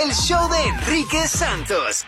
el show de Enrique Santos.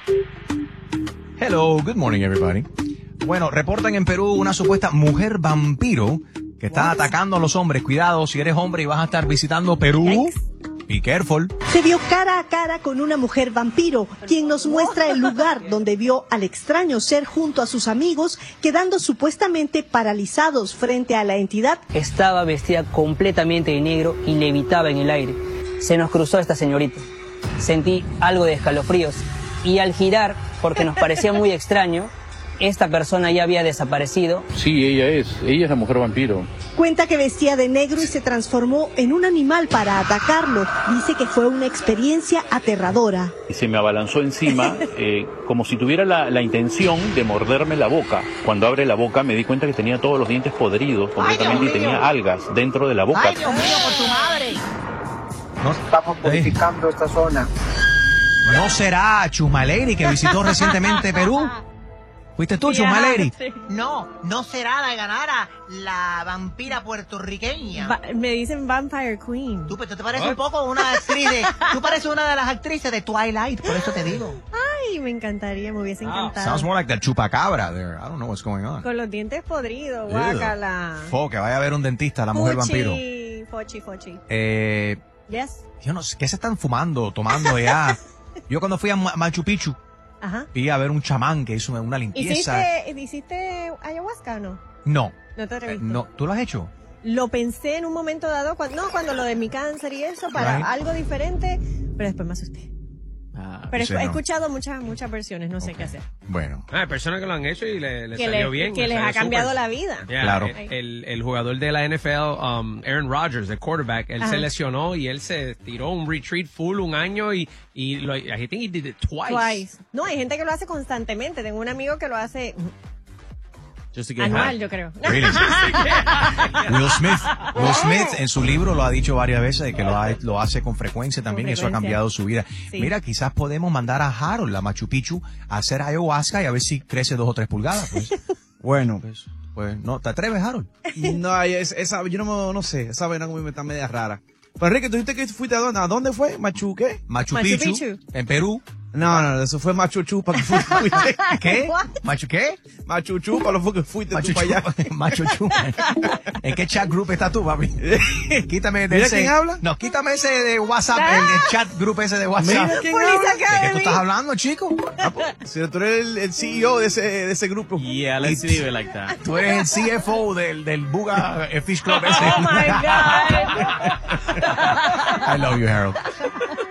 Hello, good morning everybody. Bueno, reportan en Perú una supuesta mujer vampiro que está atacando a los hombres. Cuidado, si eres hombre y vas a estar visitando Perú, be careful. Se vio cara a cara con una mujer vampiro, quien nos muestra el lugar donde vio al extraño ser junto a sus amigos, quedando supuestamente paralizados frente a la entidad. Estaba vestida completamente de negro y levitaba en el aire. Se nos cruzó esta señorita. Sentí algo de escalofríos y al girar, porque nos parecía muy extraño, esta persona ya había desaparecido. Sí, ella es la mujer vampiro. Cuenta que vestía de negro y se transformó en un animal para atacarlo. Dice que fue una experiencia aterradora. Y se me abalanzó encima como si tuviera la intención de morderme la boca. Cuando abre la boca me di cuenta que tenía todos los dientes podridos completamente y tenía algas dentro de la boca. ¡Ay, Dios mío, por tu madre! No, Estamos purificando esta zona. ¿No será Chumaleri que visitó recientemente Perú? ¿Fuiste tú, Chumaleri? No será la ganara, la vampira puertorriqueña. Me dicen Vampire Queen. Tú te pareces un poco una actriz tú pareces una de las actrices de Twilight, por eso te digo. Ay, me encantaría, me hubiese encantado. Sounds more like the chupacabra there. I don't know what's going on. Con los dientes podridos, guácala. Que vaya a ver un dentista, la mujer vampiro. Fochi. Yes. Yo no sé, ¿qué se están fumando, tomando allá? Yo cuando fui a Machu Picchu, fui a ver un chamán que hizo una limpieza. ¿Hiciste ayahuasca o no? No. ¿No te atreviste? No. ¿Tú lo has hecho? Lo pensé en un momento dado, cuando lo de mi cáncer y eso, para algo diferente, pero después me asusté. Pero he escuchado muchas versiones, no sé qué hacer. Bueno. Hay personas que lo han hecho y le salió bien. Que les ha cambiado la vida. Yeah, claro. El jugador de la NFL, Aaron Rodgers, el quarterback, él se lesionó y él se tiró un retreat full un año I think he did it twice. No, hay gente que lo hace constantemente. Tengo un amigo que lo hace anual, yo creo. Really? Will Smith en su libro lo ha dicho varias veces de que lo hace con frecuencia también. Eso ha cambiado su vida. Sí. Mira, quizás podemos mandar a Harold a Machu Picchu a hacer ayahuasca y a ver si crece 2 o 3 pulgadas. Pues. Bueno, pues no, ¿te atreves, Harold? No, yo no sé, esa vaina como está media rara. Pero Enrique, ¿tú dijiste que fuiste a dónde? ¿A dónde fue? ¿Machu qué? Machu Picchu, en Perú. No, eso fue Machu Chupa que fuiste. ¿Qué? ¿Machu qué? Machu Chupa, lo fue que fuiste tú para allá. Machu Chupa. ¿En qué chat group estás tú, papi? Quítame ¿Mira quién habla? No, quítame ese de WhatsApp, el chat group ese de WhatsApp. ¿Mira quién habla? ¿De qué tú estás hablando, chico? Si tú eres el CEO de ese grupo. Yeah, let's leave it like that. Tú eres el CFO del Buga Fish Club ese. Oh my God. I love you, Harold.